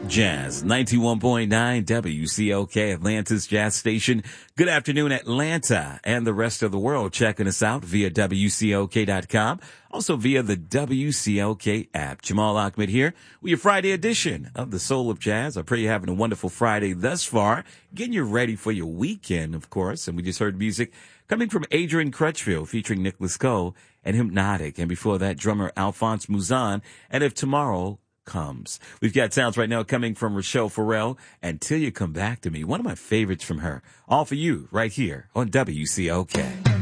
Jazz 91.9 WCOK, Atlanta's Jazz Station. Good afternoon, Atlanta and the rest of the world checking us out via WCOK.com. Also via the WCOK app. Jamal Ahmed here with your Friday edition of the Soul of Jazz. I pray you're having a wonderful Friday thus far. Getting you ready for your weekend, of course. And we just heard music coming from Adrian Crutchfield featuring Nicholas Cole and Hypnotic. And before that, drummer Alphonse Mouzon and If Tomorrow Comes. We've got sounds right now coming from Rochelle Farrell and Till You Come Back to Me. One of my favorites from her. All for you right here on WCOK.